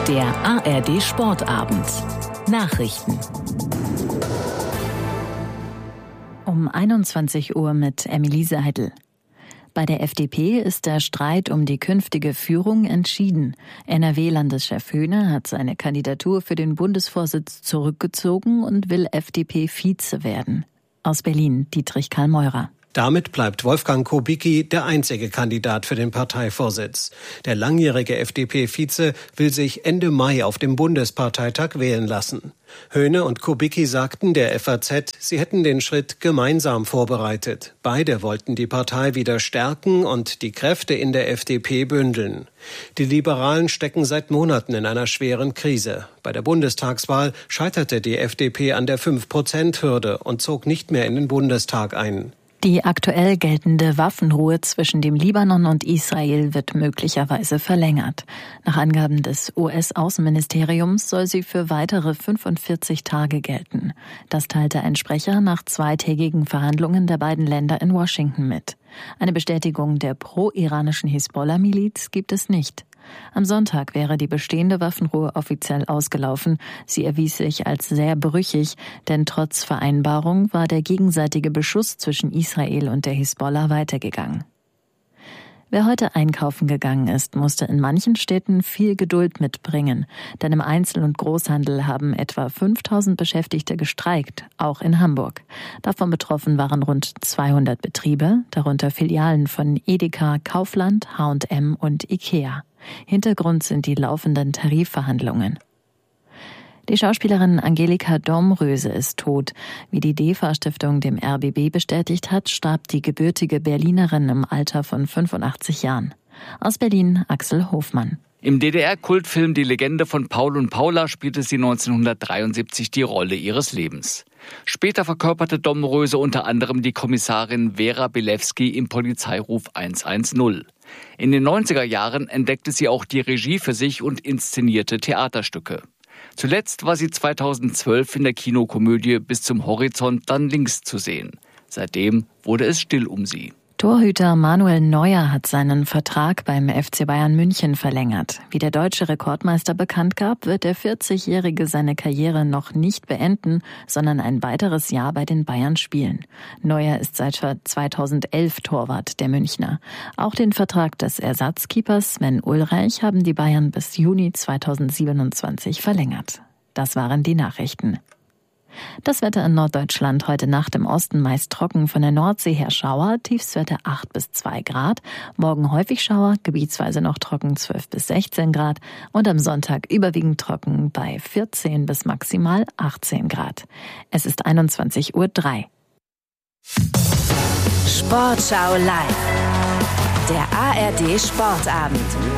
Der ARD Sportabend. Nachrichten. Um 21 Uhr mit Emilie Seidel. Bei der FDP ist der Streit um die künftige Führung entschieden. NRW-Landeschef Höhne hat seine Kandidatur für den Bundesvorsitz zurückgezogen und will FDP-Vize werden. Aus Berlin, Dietrich Karl Meurer. Damit bleibt Wolfgang Kubicki der einzige Kandidat für den Parteivorsitz. Der langjährige FDP-Vize will sich Ende Mai auf dem Bundesparteitag wählen lassen. Höhne und Kubicki sagten der FAZ, sie hätten den Schritt gemeinsam vorbereitet. Beide wollten die Partei wieder stärken und die Kräfte in der FDP bündeln. Die Liberalen stecken seit Monaten in einer schweren Krise. Bei der Bundestagswahl scheiterte die FDP an der 5%-Hürde und zog nicht mehr in den Bundestag ein. Die aktuell geltende Waffenruhe zwischen dem Libanon und Israel wird möglicherweise verlängert. Nach Angaben des US-Außenministeriums soll sie für weitere 45 Tage gelten. Das teilte ein Sprecher nach zweitägigen Verhandlungen der beiden Länder in Washington mit. Eine Bestätigung der pro-iranischen Hisbollah-Miliz gibt es nicht. Am Sonntag wäre die bestehende Waffenruhe offiziell ausgelaufen. Sie erwies sich als sehr brüchig, denn trotz Vereinbarung war der gegenseitige Beschuss zwischen Israel und der Hisbollah weitergegangen. Wer heute einkaufen gegangen ist, musste in manchen Städten viel Geduld mitbringen. Denn im Einzel- und Großhandel haben etwa 5000 Beschäftigte gestreikt, auch in Hamburg. Davon betroffen waren rund 200 Betriebe, darunter Filialen von Edeka, Kaufland, H&M und Ikea. Hintergrund sind die laufenden Tarifverhandlungen. Die Schauspielerin Angelika Domröse ist tot. Wie die DEFA-Stiftung dem RBB bestätigt hat, starb die gebürtige Berlinerin im Alter von 85 Jahren. Aus Berlin Axel Hofmann. Im DDR-Kultfilm Die Legende von Paul und Paula spielte sie 1973 die Rolle ihres Lebens. Später verkörperte Domröse unter anderem die Kommissarin Vera Bilewski im Polizeiruf 110. In den 90er Jahren entdeckte sie auch die Regie für sich und inszenierte Theaterstücke. Zuletzt war sie 2012 in der Kinokomödie Bis zum Horizont dann links zu sehen. Seitdem wurde es still um sie. Torhüter Manuel Neuer hat seinen Vertrag beim FC Bayern München verlängert. Wie der deutsche Rekordmeister bekannt gab, wird der 40-Jährige seine Karriere noch nicht beenden, sondern ein weiteres Jahr bei den Bayern spielen. Neuer ist seit 2011 Torwart der Münchner. Auch den Vertrag des Ersatzkeepers Sven Ulreich haben die Bayern bis Juni 2027 verlängert. Das waren die Nachrichten. Das Wetter in Norddeutschland heute Nacht im Osten meist trocken, von der Nordsee her Schauer, Tiefstwerte 8 bis 2 Grad. Morgen häufig Schauer, gebietsweise noch trocken 12 bis 16 Grad und am Sonntag überwiegend trocken bei 14 bis maximal 18 Grad. Es ist 21:03 Uhr. Sportschau live. Der ARD Sportabend.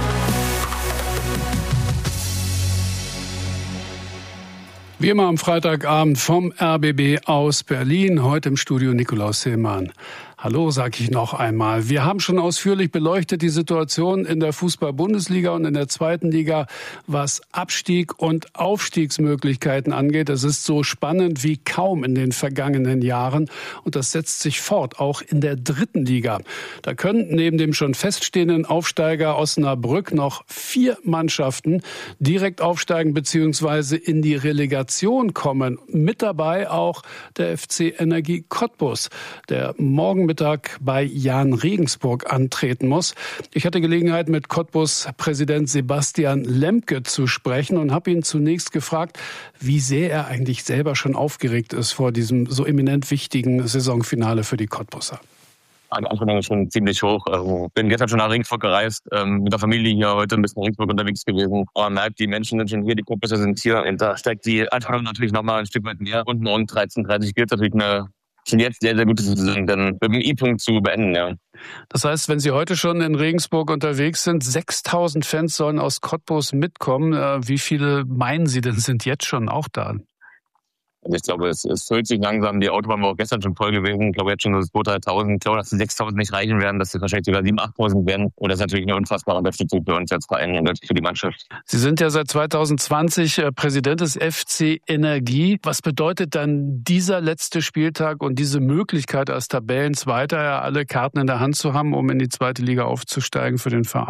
Wie immer am Freitagabend vom RBB aus Berlin, heute im Studio Nikolaus Hillmann. Hallo, sage ich noch einmal. Wir haben schon ausführlich beleuchtet die Situation in der Fußball-Bundesliga und in der zweiten Liga, was Abstieg und Aufstiegsmöglichkeiten angeht. Es ist so spannend wie kaum in den vergangenen Jahren und das setzt sich fort, auch in der dritten Liga. Da können neben dem schon feststehenden Aufsteiger Osnabrück noch 4 Mannschaften direkt aufsteigen bzw. in die Relegation kommen. Mit dabei auch der FC Energie Cottbus, der morgen Mittag bei Jahn Regensburg antreten muss. Ich hatte Gelegenheit, mit Cottbus-Präsident Sebastian Lemke zu sprechen und habe ihn zunächst gefragt, wie sehr er eigentlich selber schon aufgeregt ist vor diesem so eminent wichtigen Saisonfinale für die Cottbusser. Die Anspannung ist schon ziemlich hoch. Also bin gestern schon nach Regensburg gereist, mit der Familie hier heute ein bisschen in Regensburg unterwegs gewesen. Aber man merkt, die Menschen sind schon hier, die Cottbusser sind hier. Und da steigt die Anspannung natürlich nochmal ein Stück weit mehr. Und morgen 13:30 gilt natürlich schon jetzt sehr, sehr gute Saison, dann mit dem I-Punkt zu beenden, ja. Das heißt, wenn Sie heute schon in Regensburg unterwegs sind, 6000 Fans sollen aus Cottbus mitkommen. Wie viele meinen Sie denn sind jetzt schon auch da? Also ich glaube, es füllt sich langsam. Die Autobahn war auch gestern schon voll gewesen. Ich glaube, jetzt schon so 2.000, 3.000. Ich glaube, dass die 6.000 nicht reichen werden, dass es wahrscheinlich sogar 7.000, 8.000 werden. Und das ist natürlich eine unfassbare Unterstützung für uns als Verein und für die Mannschaft. Sie sind ja seit 2020 Präsident des FC Energie. Was bedeutet dann dieser letzte Spieltag und diese Möglichkeit als Tabellenzweiter, alle Karten in der Hand zu haben, um in die zweite Liga aufzusteigen für den Verein?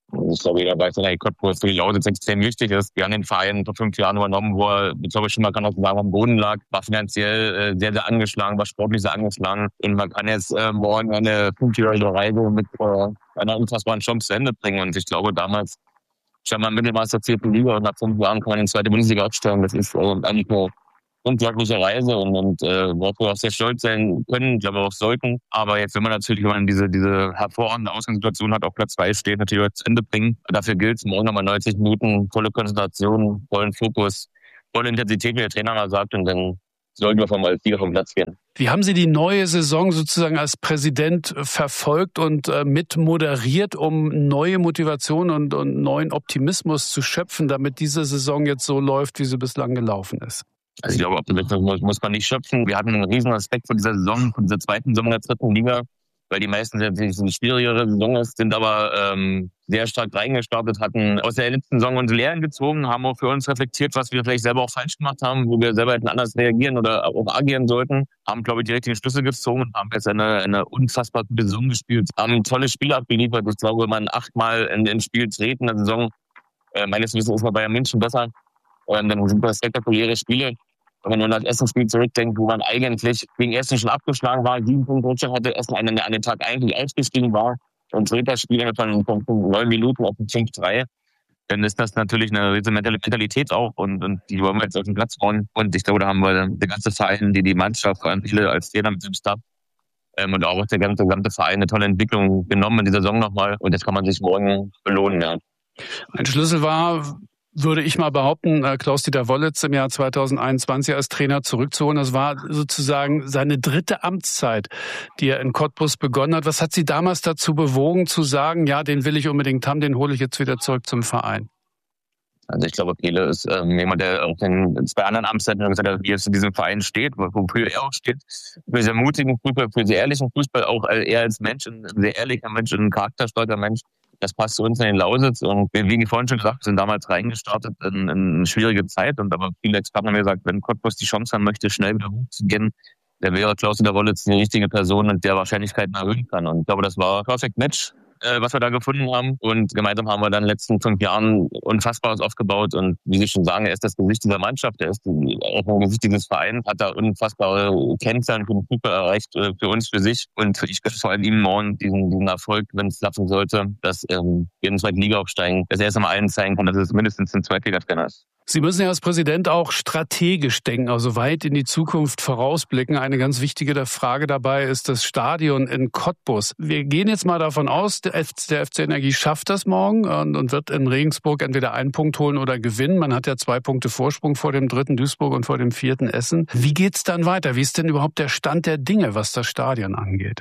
Ich glaube, jeder weiß, dass Cottbus für die Lausitz extrem wichtig ist. Wir haben den Verein vor 5 Jahren übernommen, wo er, ich glaube, schon mal kann auch sagen, am Boden lag, war finanziell sehr, sehr angeschlagen, war sportlich sehr angeschlagen. Und man kann jetzt morgen eine 5-jährige Reise mit einer unfassbaren Chance zu Ende bringen. Und ich glaube, damals stand man Mittelmeister 4. Liga und nach 5 Jahren kann man in die 2. Bundesliga absteigen. Das ist eigentlich eine unglaubliche Reise und worauf wir auch sehr stolz sein können, glaube ich auch sollten. Aber jetzt will man natürlich, wenn man diese hervorragende Ausgangssituation hat, auf Platz 2 steht, natürlich zu Ende bringen. Dafür gilt es morgen nochmal 90 Minuten, volle Konzentration, vollen Fokus, volle Intensität, wie der Trainer mal sagt, und dann sollten wir mal als Sieger vom Platz gehen. Wie haben Sie die neue Saison sozusagen als Präsident verfolgt und mit moderiert, um neue Motivation und neuen Optimismus zu schöpfen, damit diese Saison jetzt so läuft, wie sie bislang gelaufen ist? Also ich glaube, Optimismus muss man nicht schöpfen. Wir hatten einen riesen Respekt vor dieser Saison, von dieser 2. Saison der 3. Liga, weil die meisten natürlich eine schwierigere Saison ist, sind aber sehr stark reingestartet, hatten aus der letzten Saison unsere Lehren gezogen, haben auch für uns reflektiert, was wir vielleicht selber auch falsch gemacht haben, wo wir selber hätten anders reagieren oder auch agieren sollten, haben, glaube ich, die richtigen Schlüsse gezogen und haben jetzt eine unfassbar gute Saison gespielt, haben tolle Spiele abgeliefert. Ich glaube, wenn man 8-mal in Spiel dreht in der Saison, meines Wissens ist man Bayern München besser, dann sind das spektakuläre Spiele. Wenn man an das Essen-Spiel zurückdenkt, wo man eigentlich gegen Essen schon abgeschlagen war, 7 Punkte Rückstand hatte, Essen an den Tag eigentlich ausgestiegen war und dritter Spiel von 9 Minuten auf den 5-3, dann ist das natürlich eine riesige Mentalität auch und die wollen wir jetzt auf den Platz hauen. Und ich glaube, da haben wir der ganze Verein, die Mannschaft, vor allem viele als Trainer mit dem Staff und auch der gesamte Verein eine tolle Entwicklung genommen in dieser Saison nochmal und jetzt kann man sich morgen belohnen. Ja. Ein Schlüssel war, würde ich mal behaupten, Klaus-Dieter Wollitz im Jahr 2021 als Trainer zurückzuholen. Das war sozusagen seine 3. Amtszeit, die er in Cottbus begonnen hat. Was hat Sie damals dazu bewogen, zu sagen, ja, den will ich unbedingt haben, den hole ich jetzt wieder zurück zum Verein? Also ich glaube, Pele ist jemand, der auch in 2 anderen Amtszeiten gesagt hat, wie er zu diesem Verein steht, wofür er auch steht. Für sehr mutigen Fußball, für sehr ehrlichen Fußball, auch er als Mensch, ein sehr ehrlicher Mensch, ein charakterstarker Mensch. Das passt zu uns in den Lausitz und wie vorhin schon gesagt, sind damals reingestartet in eine schwierige Zeit und aber viele Experten haben mir gesagt, wenn Cottbus die Chance haben möchte, schnell wieder hochzugehen, der wäre Klaus-Dieter Wollitz die richtige Person und der Wahrscheinlichkeiten erhöhen kann. Und ich glaube, das war ein Perfect Match, was wir da gefunden haben. Und gemeinsam haben wir dann in den letzten 5 Jahren Unfassbares aufgebaut. Und wie Sie schon sagen, er ist das Gesicht dieser Mannschaft, er ist auch ein Gesicht dieses Vereins, hat da unfassbare Kennzahlen für den Fußball erreicht, für uns, für sich. Und ich gönne vor allem ihm morgen diesen Erfolg, wenn es klappen sollte, dass wir in die 2. Liga aufsteigen, dass er es einmal allen zeigen kann, dass es mindestens ein Zweitliga-Trainer ist. Sie müssen ja als Präsident auch strategisch denken, also weit in die Zukunft vorausblicken. Eine ganz wichtige Frage dabei ist das Stadion in Cottbus. Wir gehen jetzt mal davon aus, der FC Energie schafft das morgen und wird in Regensburg entweder einen Punkt holen oder gewinnen. Man hat ja 2 Punkte Vorsprung vor dem 3. Duisburg und vor dem 4. Essen. Wie geht's dann weiter? Wie ist denn überhaupt der Stand der Dinge, was das Stadion angeht?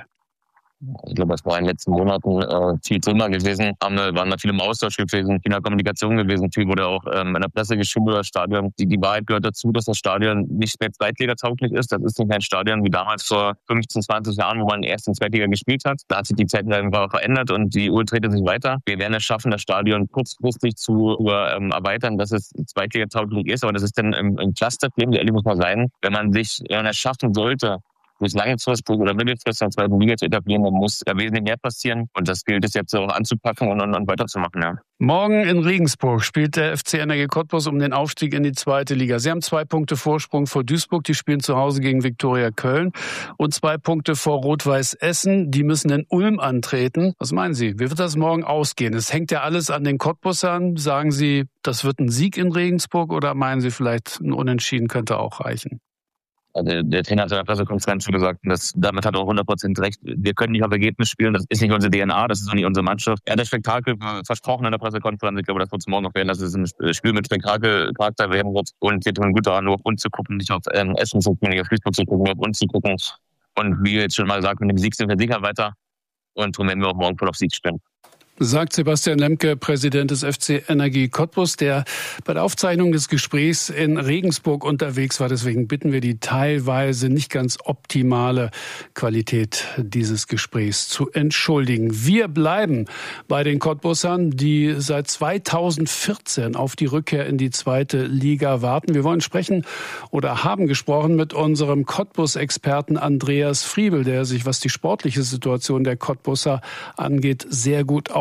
Ich glaube, es war in den letzten Monaten viel Thema gewesen. Waren da viele im Austausch gewesen, viel in der Kommunikation gewesen. Viel wurde auch in der Presse geschrieben über das Stadion. Die Wahrheit gehört dazu, dass das Stadion nicht mehr zweitligatauglich ist. Das ist nicht mehr ein Stadion wie damals vor 15, 20 Jahren, wo man erst in Zweitliga gespielt hat. Da hat sich die Zeit einfach verändert und die Uhr dreht sich weiter. Wir werden es schaffen, das Stadion kurzfristig zu erweitern, dass es zweitligatauglich ist. Aber das ist dann im Clusterproblem, ehrlich muss man sein, wenn man es schaffen sollte, durch langfristig oder mittelfristig in der 2. Liga zu etablieren, dann muss da wesentlich mehr passieren. Und das gilt es jetzt auch anzupacken und weiterzumachen. Ja. Morgen in Regensburg spielt der FC Energie Cottbus um den Aufstieg in die 2. Liga. Sie haben 2 Punkte Vorsprung vor Duisburg, die spielen zu Hause gegen Viktoria Köln. Und 2 Punkte vor Rot-Weiß Essen, die müssen in Ulm antreten. Was meinen Sie, wie wird das morgen ausgehen? Es hängt ja alles an den Cottbusern. Sagen Sie, das wird ein Sieg in Regensburg oder meinen Sie vielleicht ein Unentschieden könnte auch reichen? Also der Trainer hat in der Pressekonferenz schon gesagt, damit hat er auch 100% recht. Wir können nicht auf Ergebnis spielen, das ist nicht unsere DNA, das ist auch nicht unsere Mannschaft. Er hat das Spektakel versprochen in der Pressekonferenz. Ich glaube, das wird es morgen noch werden, dass es ein Spiel mit Spektakelcharakter werden wird. Und wir tun gut daran, nur auf uns zu gucken, nicht auf Essen zu gucken, nicht auf Duisburg zu gucken, auf uns zu gucken. Und wie jetzt schon mal gesagt, mit dem Sieg sind wir sicher weiter. Und darum werden wir auch morgen voll auf Sieg spielen. Sagt Sebastian Lemke, Präsident des FC Energie Cottbus, der bei der Aufzeichnung des Gesprächs in Regensburg unterwegs war. Deswegen bitten wir die teilweise nicht ganz optimale Qualität dieses Gesprächs zu entschuldigen. Wir bleiben bei den Cottbusern, die seit 2014 auf die Rückkehr in die 2. Liga warten. Wir wollen sprechen oder haben gesprochen mit unserem Cottbus-Experten Andreas Friebel, der sich, was die sportliche Situation der Cottbusser angeht, sehr gut auskennt.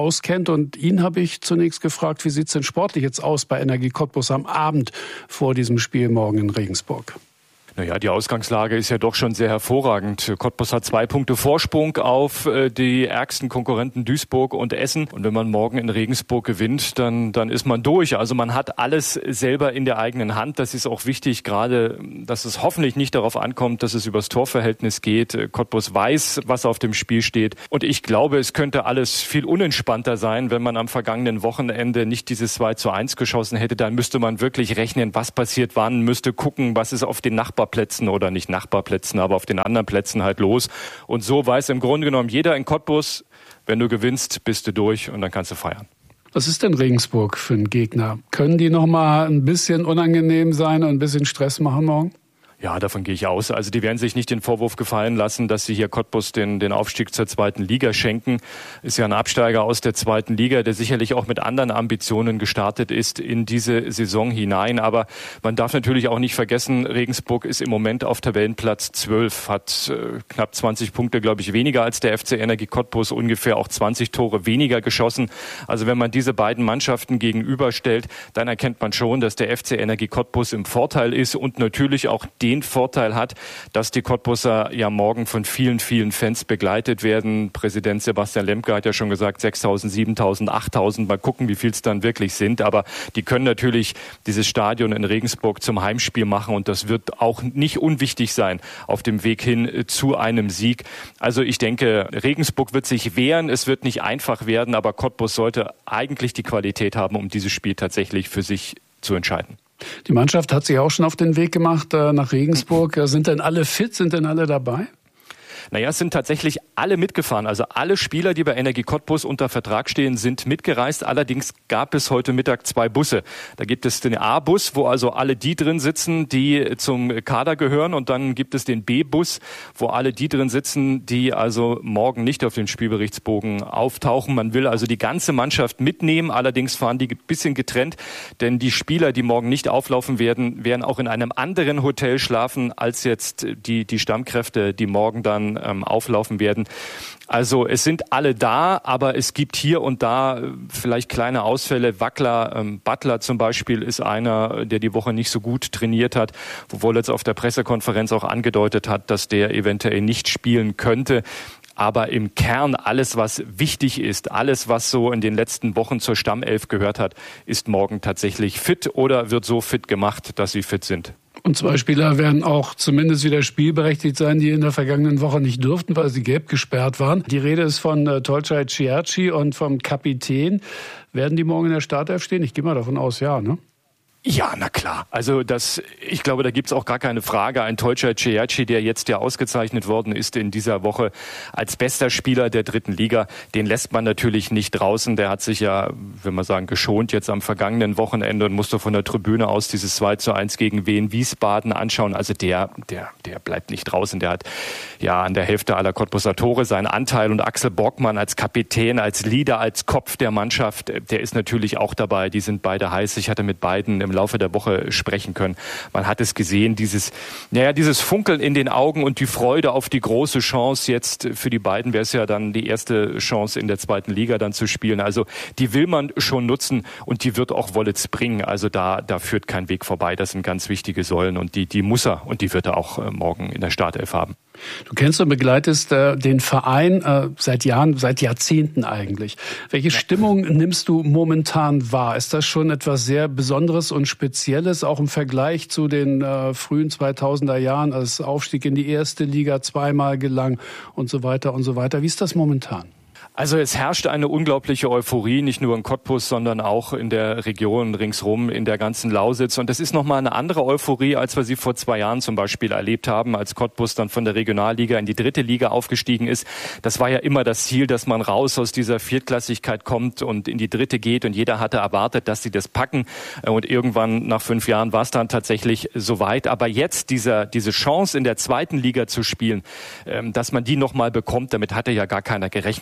auskennt. Und ihn habe ich zunächst gefragt, wie sieht es denn sportlich jetzt aus bei Energie Cottbus am Abend vor diesem Spiel morgen in Regensburg? Naja, die Ausgangslage ist ja doch schon sehr hervorragend. Cottbus hat 2 Punkte Vorsprung auf die ärgsten Konkurrenten Duisburg und Essen. Und wenn man morgen in Regensburg gewinnt, dann ist man durch. Also man hat alles selber in der eigenen Hand. Das ist auch wichtig, gerade, dass es hoffentlich nicht darauf ankommt, dass es übers Torverhältnis geht. Cottbus weiß, was auf dem Spiel steht. Und ich glaube, es könnte alles viel unentspannter sein, wenn man am vergangenen Wochenende nicht dieses 2:1 geschossen hätte. Dann müsste man wirklich rechnen, was passiert wann, müsste gucken, was ist auf den Nachbarplätzen oder nicht Nachbarplätzen, aber auf den anderen Plätzen halt los. Und so weiß im Grunde genommen jeder in Cottbus, wenn du gewinnst, bist du durch und dann kannst du feiern. Was ist denn Regensburg für ein Gegner? Können die noch mal ein bisschen unangenehm sein und ein bisschen Stress machen morgen? Ja, davon gehe ich aus. Also die werden sich nicht den Vorwurf gefallen lassen, dass sie hier Cottbus den Aufstieg zur 2. Liga schenken. Ist ja ein Absteiger aus der 2. Liga, der sicherlich auch mit anderen Ambitionen gestartet ist in diese Saison hinein. Aber man darf natürlich auch nicht vergessen, Regensburg ist im Moment auf Tabellenplatz 12, hat knapp 20 Punkte, glaube ich, weniger als der FC Energie Cottbus, ungefähr auch 20 Tore weniger geschossen. Also wenn man diese beiden Mannschaften gegenüberstellt, dann erkennt man schon, dass der FC Energie Cottbus im Vorteil ist und natürlich auch den Vorteil hat, dass die Cottbuser ja morgen von vielen, vielen Fans begleitet werden. Präsident Sebastian Lemke hat ja schon gesagt, 6.000, 7.000, 8.000. Mal gucken, wie viel es dann wirklich sind. Aber die können natürlich dieses Stadion in Regensburg zum Heimspiel machen und das wird auch nicht unwichtig sein auf dem Weg hin zu einem Sieg. Also ich denke, Regensburg wird sich wehren. Es wird nicht einfach werden, aber Cottbus sollte eigentlich die Qualität haben, um dieses Spiel tatsächlich für sich zu entscheiden. Die Mannschaft hat sich auch schon auf den Weg gemacht nach Regensburg. Sind denn alle fit? Sind denn alle dabei? Naja, es sind tatsächlich alle mitgefahren. Also alle Spieler, die bei Energie Cottbus unter Vertrag stehen, sind mitgereist. Allerdings gab es heute Mittag 2 Busse. Da gibt es den A-Bus, wo also alle die drin sitzen, die zum Kader gehören. Und dann gibt es den B-Bus, wo alle die drin sitzen, die also morgen nicht auf dem Spielberichtsbogen auftauchen. Man will also die ganze Mannschaft mitnehmen. Allerdings fahren die ein bisschen getrennt, denn die Spieler, die morgen nicht auflaufen werden auch in einem anderen Hotel schlafen als jetzt die Stammkräfte, die morgen dann auflaufen werden. Also es sind alle da, aber es gibt hier und da vielleicht kleine Ausfälle. Wackler, Butler zum Beispiel ist einer, der die Woche nicht so gut trainiert hat, wo Wollitz auf der Pressekonferenz auch angedeutet hat, dass der eventuell nicht spielen könnte. Aber im Kern alles, was wichtig ist, alles, was so in den letzten Wochen zur Stammelf gehört hat, ist morgen tatsächlich fit oder wird so fit gemacht, dass sie fit sind. Und 2 Spieler werden auch zumindest wieder spielberechtigt sein, die in der vergangenen Woche nicht durften, weil sie gelb gesperrt waren. Die Rede ist von Tolcay Cierci und vom Kapitän. Werden die morgen in der Startelf stehen? Ich gehe mal davon aus, ja, ne? Ja, na klar. Also ich glaube, da gibt's auch gar keine Frage. Ein Tolcay Cierci, der jetzt ja ausgezeichnet worden ist in dieser Woche als bester Spieler der 3. Liga, den lässt man natürlich nicht draußen. Der hat sich ja, will man sagen, geschont jetzt am vergangenen Wochenende und musste von der Tribüne aus dieses 2:1 gegen Wien Wiesbaden anschauen. Also der bleibt nicht draußen. Der hat ja an der Hälfte aller Cottbuser Tore seinen Anteil und Axel Borgmann als Kapitän, als Leader, als Kopf der Mannschaft, der ist natürlich auch dabei. Die sind beide heiß. Ich hatte mit beiden im Laufe der Woche sprechen können. Man hat es gesehen, dieses Funkeln in den Augen und die Freude auf die große Chance. Jetzt für die beiden wäre es ja dann die erste Chance in der 2. Liga dann zu spielen. Also die will man schon nutzen und die wird auch Wollitz bringen. Also da führt kein Weg vorbei. Das sind ganz wichtige Säulen und die muss er und die wird er auch morgen in der Startelf haben. Du kennst und begleitest den Verein seit Jahren, seit Jahrzehnten eigentlich. Welche Stimmung nimmst du momentan wahr? Ist das schon etwas sehr Besonderes und Spezielles, auch im Vergleich zu den frühen 2000er Jahren, als Aufstieg in die 1. Liga 2-mal gelang und so weiter und so weiter? Wie ist das momentan? Also es herrscht eine unglaubliche Euphorie, nicht nur in Cottbus, sondern auch in der Region ringsrum, in der ganzen Lausitz. Und das ist nochmal eine andere Euphorie, als wir sie vor 2 Jahren zum Beispiel erlebt haben, als Cottbus dann von der Regionalliga in die 3. Liga aufgestiegen ist. Das war ja immer das Ziel, dass man raus aus dieser Viertklassigkeit kommt und in die 3. geht. Und jeder hatte erwartet, dass sie das packen. Und irgendwann nach 5 Jahren war es dann tatsächlich soweit. Aber jetzt diese Chance in der 2. Liga zu spielen, dass man die nochmal bekommt, damit hatte ja gar keiner gerechnet. Das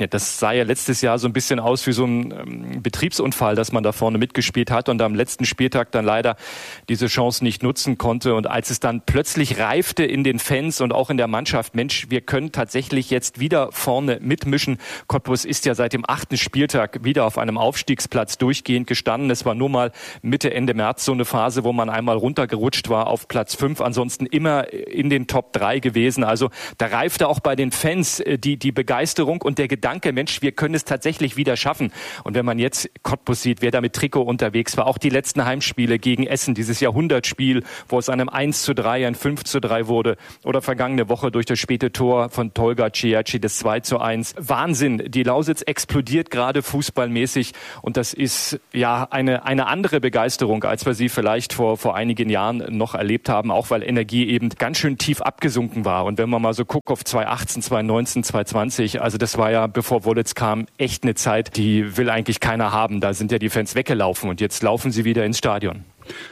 sah ja letztes Jahr so ein bisschen aus wie so ein Betriebsunfall, dass man da vorne mitgespielt hat und am letzten Spieltag dann leider diese Chance nicht nutzen konnte. Und als es dann plötzlich reifte in den Fans und auch in der Mannschaft, Mensch, wir können tatsächlich jetzt wieder vorne mitmischen. Cottbus ist ja seit dem 8. Spieltag wieder auf einem Aufstiegsplatz durchgehend gestanden. Es war nur mal Mitte, Ende März so eine Phase, wo man einmal runtergerutscht war auf Platz 5, ansonsten immer in den Top 3 gewesen. Also da reifte auch bei den Fans die Begeisterung und der Gedanke, Mensch, wir können es tatsächlich wieder schaffen. Und wenn man jetzt Cottbus sieht, wer da mit Trikot unterwegs war, auch die letzten Heimspiele gegen Essen, dieses Jahrhundertspiel, wo es an einem 1:3, ein 5:3 wurde, oder vergangene Woche durch das späte Tor von Tolga Cierci, das 2:1. Wahnsinn, die Lausitz explodiert gerade fußballmäßig und das ist ja eine andere Begeisterung, als wir sie vielleicht vor einigen Jahren noch erlebt haben, auch weil Energie eben ganz schön tief abgesunken war. Und wenn man mal so guckt auf 2018, 2019, 2020, also das war ja, bevor Wollitz kam, echt eine Zeit, die will eigentlich keiner haben. Da sind ja die Fans weggelaufen und jetzt laufen sie wieder ins Stadion.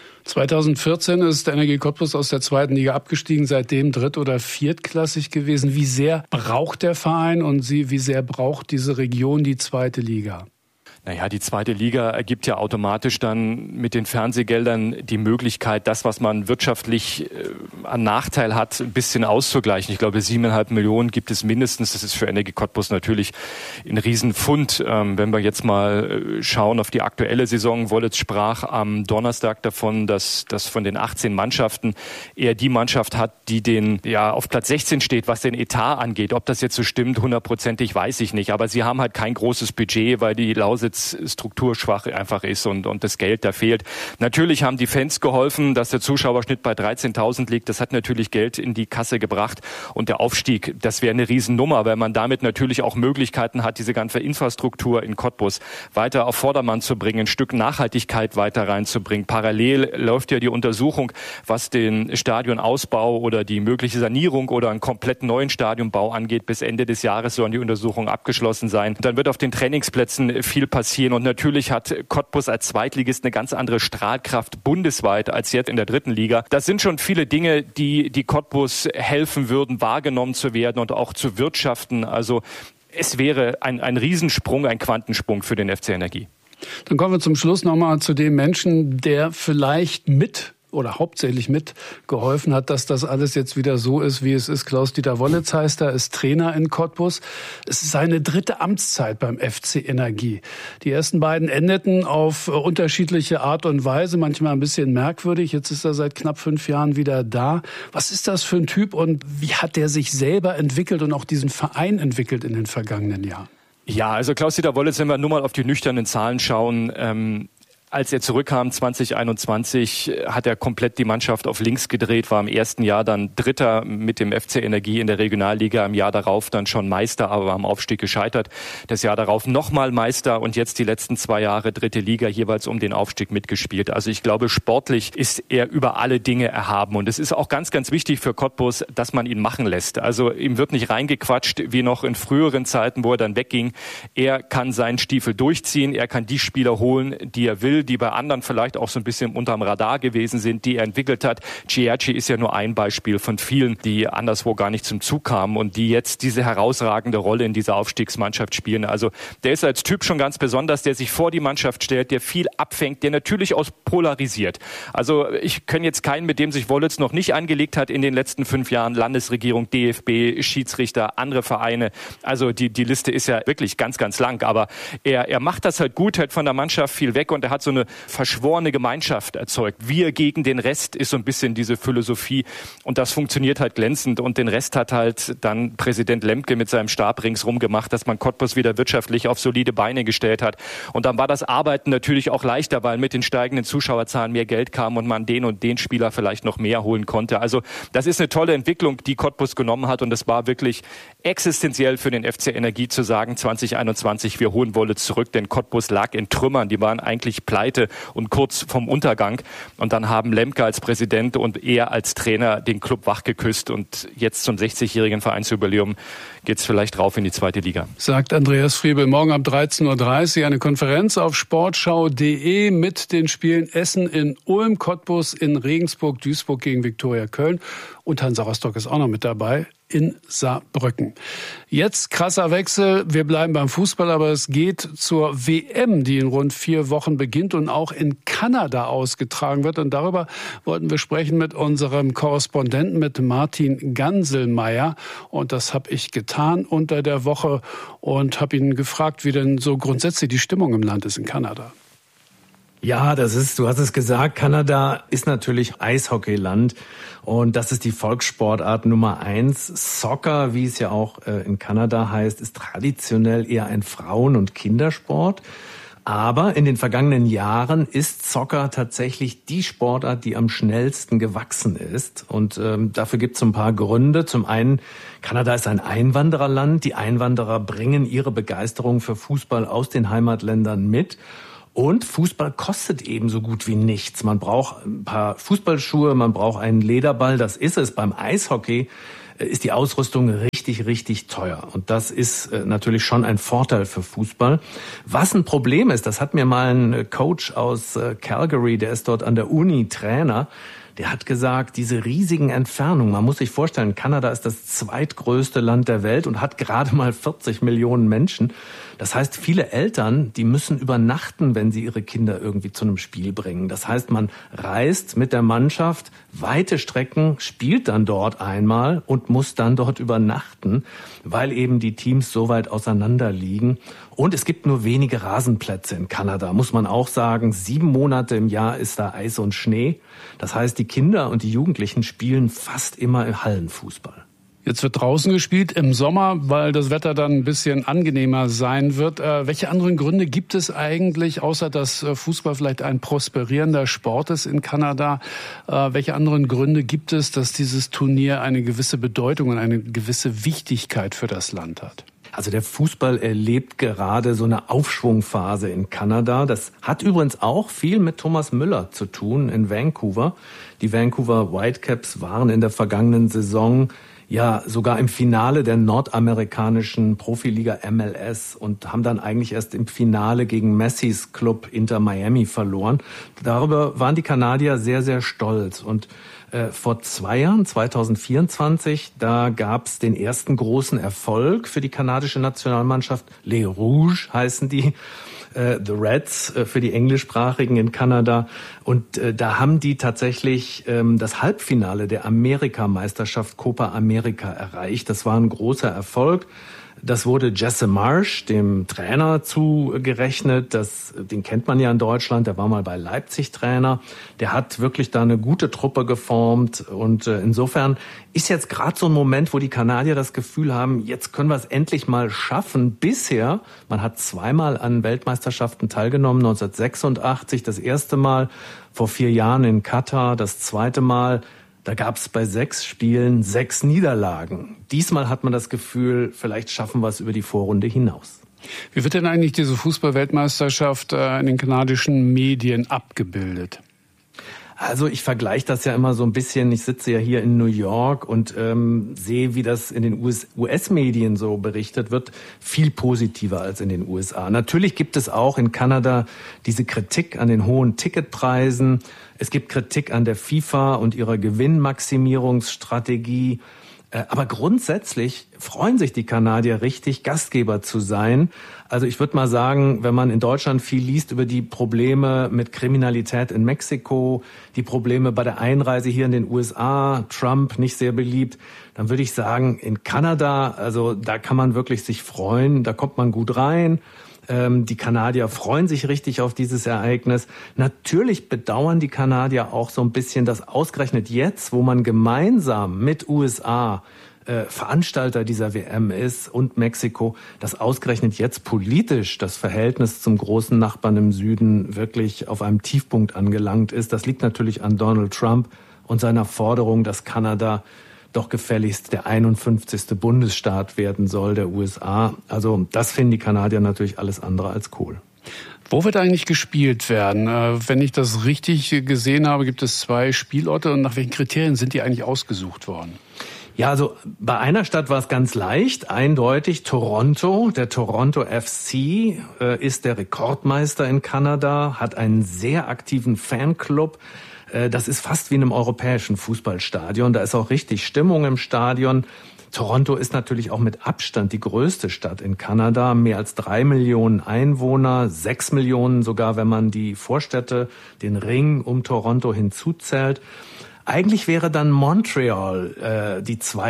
2014 ist der Energie Cottbus aus der 2. Liga abgestiegen, seitdem dritt- oder viertklassig gewesen. Wie sehr braucht der Verein und wie sehr braucht diese Region die 2. Liga? Naja, die 2. Liga ergibt ja automatisch dann mit den Fernsehgeldern die Möglichkeit, das, was man wirtschaftlich an Nachteil hat, ein bisschen auszugleichen. Ich glaube, 7,5 Millionen gibt es mindestens. Das ist für Energie Cottbus natürlich ein Riesenfund. Wenn wir jetzt mal schauen auf die aktuelle Saison, Wollitz sprach am Donnerstag davon, dass von den 18 Mannschaften eher die Mannschaft hat, die auf Platz 16 steht, was den Etat angeht. Ob das jetzt so stimmt, 100%ig weiß ich nicht. Aber sie haben halt kein großes Budget, weil die Lausitz strukturschwach einfach ist und das Geld da fehlt. Natürlich haben die Fans geholfen, dass der Zuschauerschnitt bei 13.000 liegt. Das hat natürlich Geld in die Kasse gebracht und der Aufstieg, das wäre eine Riesennummer, weil man damit natürlich auch Möglichkeiten hat, diese ganze Infrastruktur in Cottbus weiter auf Vordermann zu bringen, ein Stück Nachhaltigkeit weiter reinzubringen. Parallel läuft ja die Untersuchung, was den Stadionausbau oder die mögliche Sanierung oder einen komplett neuen Stadionbau angeht. Bis Ende des Jahres sollen die Untersuchungen abgeschlossen sein. Dann wird auf den Trainingsplätzen viel passieren und natürlich hat Cottbus als Zweitligist eine ganz andere Strahlkraft bundesweit als jetzt in der 3. Liga. Das sind schon viele Dinge, die Cottbus helfen würden, wahrgenommen zu werden und auch zu wirtschaften. Also es wäre ein Riesensprung, ein Quantensprung für den FC Energie. Dann kommen wir zum Schluss nochmal zu dem Menschen, der vielleicht hauptsächlich mitgeholfen hat, dass das alles jetzt wieder so ist, wie es ist. Klaus-Dieter Wollitz heißt er, ist Trainer in Cottbus. Es ist seine 3. Amtszeit beim FC Energie. Die ersten beiden endeten auf unterschiedliche Art und Weise, manchmal ein bisschen merkwürdig. Jetzt ist er seit knapp 5 Jahren wieder da. Was ist das für ein Typ und wie hat der sich selber entwickelt und auch diesen Verein entwickelt in den vergangenen Jahren? Ja, also Klaus-Dieter Wollitz, wenn wir nur mal auf die nüchternen Zahlen schauen, als er zurückkam 2021, hat er komplett die Mannschaft auf links gedreht, war im ersten Jahr dann Dritter mit dem FC Energie in der Regionalliga, im Jahr darauf dann schon Meister, aber am Aufstieg gescheitert. Das Jahr darauf nochmal Meister und jetzt die letzten 2 Jahre 3. Liga jeweils um den Aufstieg mitgespielt. Also ich glaube, sportlich ist er über alle Dinge erhaben und es ist auch ganz, ganz wichtig für Cottbus, dass man ihn machen lässt. Also ihm wird nicht reingequatscht wie noch in früheren Zeiten, wo er dann wegging. Er kann seinen Stiefel durchziehen, er kann die Spieler holen, die er will, die bei anderen vielleicht auch so ein bisschen unterm Radar gewesen sind, die er entwickelt hat. Cierci ist ja nur ein Beispiel von vielen, die anderswo gar nicht zum Zug kamen und die jetzt diese herausragende Rolle in dieser Aufstiegsmannschaft spielen. Also der ist als Typ schon ganz besonders, der sich vor die Mannschaft stellt, der viel abfängt, der natürlich auch polarisiert. Also ich kenne jetzt keinen, mit dem sich Wollitz noch nicht angelegt hat in den letzten 5 Jahren. Landesregierung, DFB, Schiedsrichter, andere Vereine. Also die Liste ist ja wirklich ganz, ganz lang. Aber er macht das halt gut, hält von der Mannschaft viel weg und er hat so eine verschworene Gemeinschaft erzeugt. Wir gegen den Rest ist so ein bisschen diese Philosophie und das funktioniert halt glänzend und den Rest hat halt dann Präsident Lemke mit seinem Stab ringsrum gemacht, dass man Cottbus wieder wirtschaftlich auf solide Beine gestellt hat und dann war das Arbeiten natürlich auch leichter, weil mit den steigenden Zuschauerzahlen mehr Geld kam und man den und den Spieler vielleicht noch mehr holen konnte. Also das ist eine tolle Entwicklung, die Cottbus genommen hat und es war wirklich existenziell für den FC Energie zu sagen, 2021, wir holen Wollitz zurück, denn Cottbus lag in Trümmern, die waren eigentlich pleite und kurz vom Untergang. Und dann haben Lemke als Präsident und er als Trainer den Club wachgeküsst. Und jetzt zum 60-jährigen Vereinsjubiläum geht es vielleicht rauf in die 2. Liga. Sagt Andreas Friebel. Morgen ab 13.30 Uhr eine Konferenz auf sportschau.de mit den Spielen Essen in Ulm, Cottbus in Regensburg, Duisburg gegen Viktoria Köln. Und Hansa Rostock ist auch noch mit dabei. in Saarbrücken. Jetzt krasser Wechsel. Wir bleiben beim Fußball, aber es geht zur WM, die in rund 4 Wochen beginnt und auch in Kanada ausgetragen wird. Und darüber wollten wir sprechen mit unserem Korrespondenten, mit Martin Ganselmeier. Und das habe ich getan unter der Woche und habe ihn gefragt, wie denn so grundsätzlich die Stimmung im Land ist in Kanada. Ja, du hast es gesagt, Kanada ist natürlich Eishockeyland und das ist die Volkssportart Nummer 1. Soccer, wie es ja auch in Kanada heißt, ist traditionell eher ein Frauen- und Kindersport. Aber in den vergangenen Jahren ist Soccer tatsächlich die Sportart, die am schnellsten gewachsen ist. Und dafür gibt es ein paar Gründe. Zum einen, Kanada ist ein Einwandererland. Die Einwanderer bringen ihre Begeisterung für Fußball aus den Heimatländern mit. Und Fußball kostet eben so gut wie nichts. Man braucht ein paar Fußballschuhe, man braucht einen Lederball, das ist es. Beim Eishockey ist die Ausrüstung richtig, richtig teuer. Und das ist natürlich schon ein Vorteil für Fußball. Was ein Problem ist, das hat mir mal ein Coach aus Calgary, der ist dort an der Uni Trainer, der hat gesagt, diese riesigen Entfernungen, man muss sich vorstellen, Kanada ist das zweitgrößte Land der Welt und hat gerade mal 40 Millionen Menschen. Das heißt, viele Eltern, die müssen übernachten, wenn sie ihre Kinder irgendwie zu einem Spiel bringen. Das heißt, man reist mit der Mannschaft weite Strecken, spielt dann dort einmal und muss dann dort übernachten, weil eben die Teams so weit auseinander liegen. Und es gibt nur wenige Rasenplätze in Kanada, muss man auch sagen. 7 Monate im Jahr ist da Eis und Schnee. Das heißt, die Kinder und die Jugendlichen spielen fast immer im Hallenfußball. Jetzt wird draußen gespielt im Sommer, weil das Wetter dann ein bisschen angenehmer sein wird. Welche anderen Gründe gibt es eigentlich, außer dass Fußball vielleicht ein prosperierender Sport ist in Kanada? Welche anderen Gründe gibt es, dass dieses Turnier eine gewisse Bedeutung und eine gewisse Wichtigkeit für das Land hat? Also der Fußball erlebt gerade so eine Aufschwungphase in Kanada. Das hat übrigens auch viel mit Thomas Müller zu tun in Vancouver. Die Vancouver Whitecaps waren in der vergangenen Saison ja sogar im Finale der nordamerikanischen Profiliga MLS und haben dann eigentlich erst im Finale gegen Messis Club Inter Miami verloren. Darüber waren die Kanadier sehr, sehr stolz. Und vor 2 Jahren, 2024, da gab's den ersten großen Erfolg für die kanadische Nationalmannschaft. Les Rouges heißen die. The Reds für die Englischsprachigen in Kanada. Und da haben die tatsächlich das Halbfinale der Amerikameisterschaft Copa America erreicht. Das war ein großer Erfolg. Das wurde Jesse Marsch, dem Trainer, zugerechnet. Den kennt man ja in Deutschland. Der war mal bei Leipzig Trainer. Der hat wirklich da eine gute Truppe geformt. Und insofern ist jetzt gerade so ein Moment, wo die Kanadier das Gefühl haben, jetzt können wir es endlich mal schaffen. Bisher, man hat 2-mal an Weltmeisterschaften teilgenommen, 1986 das erste Mal, vor 4 Jahren in Katar das zweite Mal. Da gab es bei 6 Spielen 6 Niederlagen. Diesmal hat man das Gefühl, vielleicht schaffen wir es über die Vorrunde hinaus. Wie wird denn eigentlich diese Fußball-Weltmeisterschaft in den kanadischen Medien abgebildet? Also ich vergleiche das ja immer so ein bisschen. Ich sitze ja hier in New York und sehe, wie das in den US-Medien so berichtet wird, viel positiver als in den USA. Natürlich gibt es auch in Kanada diese Kritik an den hohen Ticketpreisen. Es gibt Kritik an der FIFA und ihrer Gewinnmaximierungsstrategie. Aber grundsätzlich freuen sich die Kanadier richtig, Gastgeber zu sein. Also ich würde mal sagen, wenn man in Deutschland viel liest über die Probleme mit Kriminalität in Mexiko, die Probleme bei der Einreise hier in den USA, Trump nicht sehr beliebt, dann würde ich sagen, in Kanada, also da kann man wirklich sich freuen, da kommt man gut rein. Die Kanadier freuen sich richtig auf dieses Ereignis. Natürlich bedauern die Kanadier auch so ein bisschen, dass ausgerechnet jetzt, wo man gemeinsam mit USA Veranstalter dieser WM ist und Mexiko, dass ausgerechnet jetzt politisch das Verhältnis zum großen Nachbarn im Süden wirklich auf einem Tiefpunkt angelangt ist. Das liegt natürlich an Donald Trump und seiner Forderung, dass Kanada doch gefälligst der 51. Bundesstaat werden soll der USA. Also das finden die Kanadier natürlich alles andere als cool. Wo wird eigentlich gespielt werden? Wenn ich das richtig gesehen habe, gibt es 2 Spielorte. Und nach welchen Kriterien sind die eigentlich ausgesucht worden? Ja, also bei einer Stadt war es ganz leicht, eindeutig Toronto. Der Toronto FC ist der Rekordmeister in Kanada, hat einen sehr aktiven Fanclub. Das ist fast wie in einem europäischen Fußballstadion. Da ist auch richtig Stimmung im Stadion. Toronto ist natürlich auch mit Abstand die größte Stadt in Kanada. Mehr als 3 Millionen Einwohner, 6 Millionen sogar, wenn man die Vorstädte, den Ring um Toronto hinzuzählt. Eigentlich wäre dann Montreal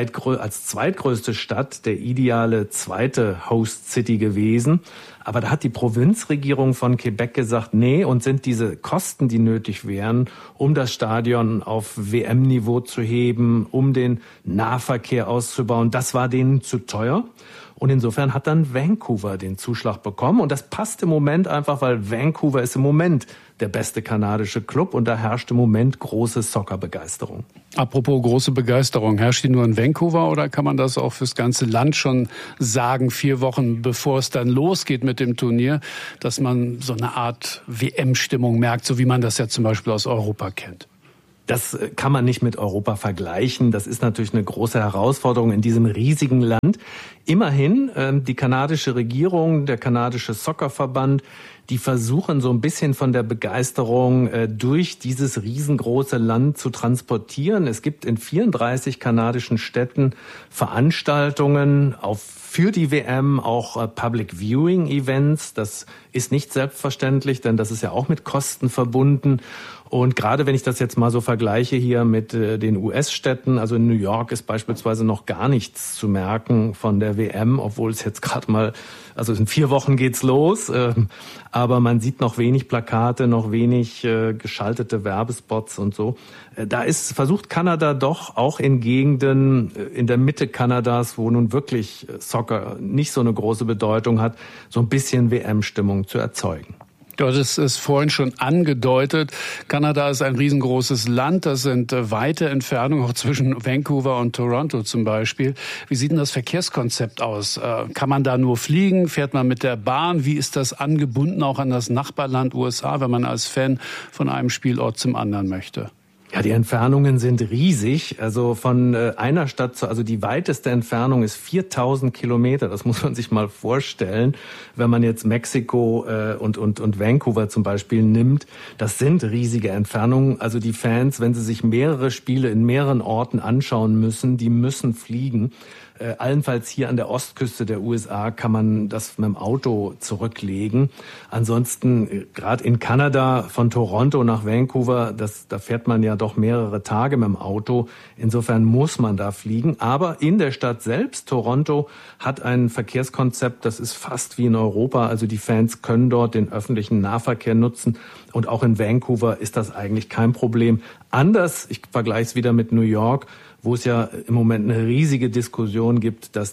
als zweitgrößte Stadt der ideale zweite Host City gewesen. Aber da hat die Provinzregierung von Quebec gesagt, nee, und sind diese Kosten, die nötig wären, um das Stadion auf WM-Niveau zu heben, um den Nahverkehr auszubauen, das war denen zu teuer. Und insofern hat dann Vancouver den Zuschlag bekommen. Und das passt im Moment einfach, weil Vancouver ist im Moment der beste kanadische Club und da herrscht im Moment große Soccerbegeisterung. Apropos große Begeisterung, herrscht die nur in Vancouver oder kann man das auch fürs ganze Land schon sagen, 4 Wochen bevor es dann losgeht mit dem Turnier, dass man so eine Art WM-Stimmung merkt, so wie man das ja zum Beispiel aus Europa kennt? Das kann man nicht mit Europa vergleichen. Das ist natürlich eine große Herausforderung in diesem riesigen Land. Immerhin, die kanadische Regierung, der kanadische Soccerverband, die versuchen so ein bisschen von der Begeisterung durch dieses riesengroße Land zu transportieren. Es gibt in 34 kanadischen Städten Veranstaltungen für die WM, auch Public Viewing Events. Das ist nicht selbstverständlich, denn das ist ja auch mit Kosten verbunden. Und gerade wenn ich das jetzt mal so vergleiche hier mit den US-Städten, also in New York ist beispielsweise noch gar nichts zu merken von der WM, obwohl es jetzt gerade mal, also in 4 Wochen geht's los, aber man sieht noch wenig Plakate, noch wenig geschaltete Werbespots und so. Versucht Kanada doch auch in Gegenden in der Mitte Kanadas, wo nun wirklich Soccer nicht so eine große Bedeutung hat, so ein bisschen WM-Stimmung zu erzeugen. Du hattest es vorhin schon angedeutet. Kanada ist ein riesengroßes Land. Das sind weite Entfernungen, auch zwischen Vancouver und Toronto zum Beispiel. Wie sieht denn das Verkehrskonzept aus? Kann man da nur fliegen? Fährt man mit der Bahn? Wie ist das angebunden auch an das Nachbarland USA, wenn man als Fan von einem Spielort zum anderen möchte? Ja, die Entfernungen sind riesig. Also von einer Stadt also die weiteste Entfernung ist 4000 Kilometer. Das muss man sich mal vorstellen. Wenn man jetzt Mexiko und Vancouver zum Beispiel nimmt, das sind riesige Entfernungen. Also die Fans, wenn sie sich mehrere Spiele in mehreren Orten anschauen müssen, die müssen fliegen. Allenfalls hier an der Ostküste der USA kann man das mit dem Auto zurücklegen. Ansonsten, gerade in Kanada von Toronto nach Vancouver, da fährt man ja doch mehrere Tage mit dem Auto. Insofern muss man da fliegen. Aber in der Stadt selbst, Toronto, hat ein Verkehrskonzept, das ist fast wie in Europa. Also die Fans können dort den öffentlichen Nahverkehr nutzen. Und auch in Vancouver ist das eigentlich kein Problem. Anders, ich vergleiche es wieder mit New York, wo es ja im Moment eine riesige Diskussion gibt, dass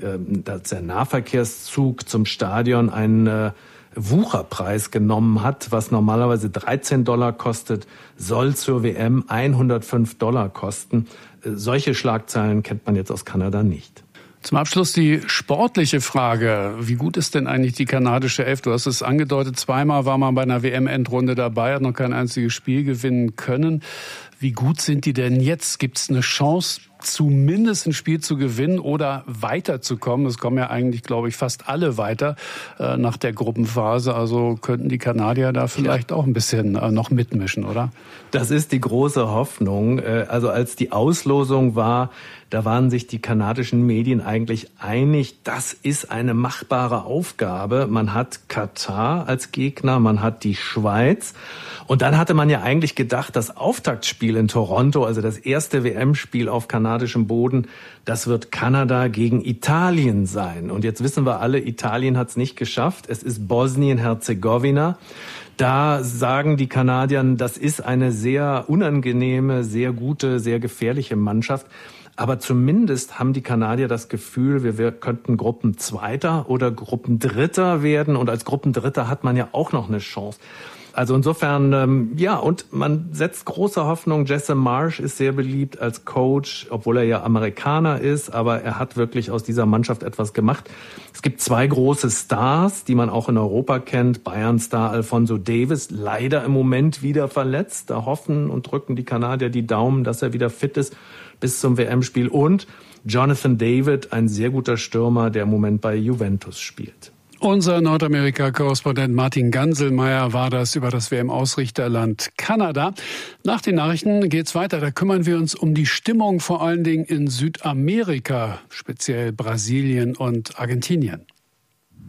der Nahverkehrszug zum Stadion einen Wucherpreis genommen hat, was normalerweise $13 kostet, soll zur WM $105 kosten. Solche Schlagzeilen kennt man jetzt aus Kanada nicht. Zum Abschluss die sportliche Frage. Wie gut ist denn eigentlich die kanadische Elf? Du hast es angedeutet, 2-mal war man bei einer WM-Endrunde dabei, hat noch kein einziges Spiel gewinnen können. Wie gut sind die denn jetzt? Gibt es eine Chance, zumindest ein Spiel zu gewinnen oder weiterzukommen? Es kommen ja eigentlich, glaube ich, fast alle weiter nach der Gruppenphase. Also könnten die Kanadier da vielleicht auch ein bisschen noch mitmischen, oder? Das ist die große Hoffnung. Also als die Auslosung war, da waren sich die kanadischen Medien eigentlich einig, das ist eine machbare Aufgabe. Man hat Katar als Gegner, man hat die Schweiz. Und dann hatte man ja eigentlich gedacht, das Auftaktspiel in Toronto, also das erste WM-Spiel auf kanadischem Boden, das wird Kanada gegen Italien sein. Und jetzt wissen wir alle, Italien hat es nicht geschafft. Es ist Bosnien-Herzegowina. Da sagen die Kanadier, das ist eine sehr unangenehme, sehr gute, sehr gefährliche Mannschaft. Aber zumindest haben die Kanadier das Gefühl, wir könnten Gruppenzweiter oder Gruppendritter werden. Und als Gruppendritter hat man ja auch noch eine Chance. Also insofern, und man setzt große Hoffnung. Jesse Marsh ist sehr beliebt als Coach, obwohl er ja Amerikaner ist, aber er hat wirklich aus dieser Mannschaft etwas gemacht. Es gibt 2 große Stars, die man auch in Europa kennt. Bayern-Star Alphonso Davies, leider im Moment wieder verletzt. Da hoffen und drücken die Kanadier die Daumen, dass er wieder fit ist bis zum WM-Spiel. Und Jonathan David, ein sehr guter Stürmer, der im Moment bei Juventus spielt. Unser Nordamerika-Korrespondent Martin Ganselmeier war das über das WM-Ausrichterland Kanada. Nach den Nachrichten geht's weiter. Da kümmern wir uns um die Stimmung vor allen Dingen in Südamerika, speziell Brasilien und Argentinien.